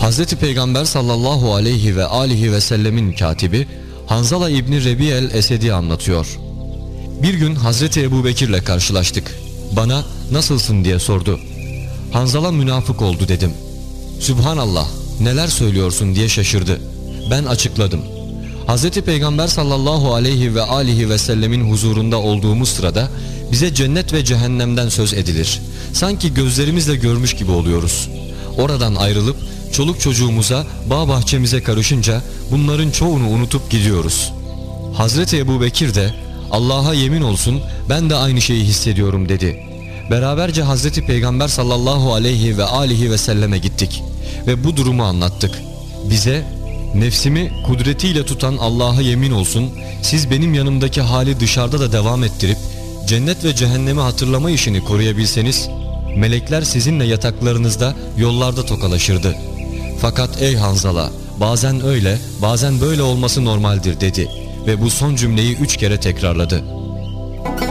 Hazreti Peygamber sallallahu aleyhi ve alihi ve sellemin katibi Hanzala İbni Rebi el-Esedi anlatıyor. Bir gün Hazreti Ebubekir'le karşılaştık. Bana nasılsın diye sordu. Hanzala münafık oldu dedim. Sübhanallah, neler söylüyorsun diye şaşırdı. Ben açıkladım. Hazreti Peygamber sallallahu aleyhi ve alihi ve sellemin huzurunda olduğumuz sırada bize cennet ve cehennemden söz edilir. Sanki gözlerimizle görmüş gibi oluyoruz. Oradan ayrılıp çoluk çocuğumuza, bağ bahçemize karışınca bunların çoğunu unutup gidiyoruz. Hazreti Ebubekir de Allah'a yemin olsun ben de aynı şeyi hissediyorum dedi. Beraberce Hazreti Peygamber sallallahu aleyhi ve alihi ve selleme gittik ve bu durumu anlattık. Bize nefsimi kudretiyle tutan Allah'a yemin olsun siz benim yanımdaki hali dışarıda da devam ettirip cennet ve cehennemi hatırlama işini koruyabilseniz melekler sizinle yataklarınızda yollarda tokalaşırdı. Fakat ey Hanzala, bazen öyle bazen böyle olması normaldir dedi ve bu son cümleyi 3 kere tekrarladı.